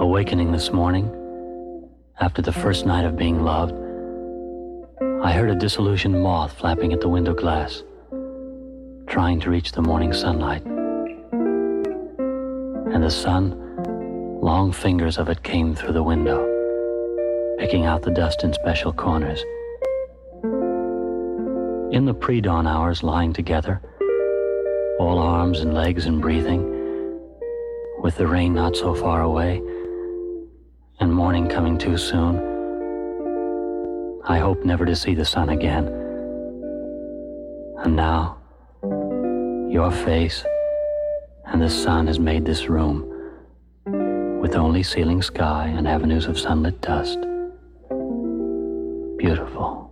Awakening this morning, after the first night of being loved, I heard a disillusioned moth flapping at the window glass, trying to reach the morning sunlight. And the sun, long fingers of it came through the window, picking out the dust in special corners. In the pre-dawn hours, lying together, all arms and legs and breathing, with the rain not so far away, and morning coming too soon, I hope never to see the sun again. And now, your face and the sun has made this room, with only ceiling sky and avenues of sunlit dust, beautiful.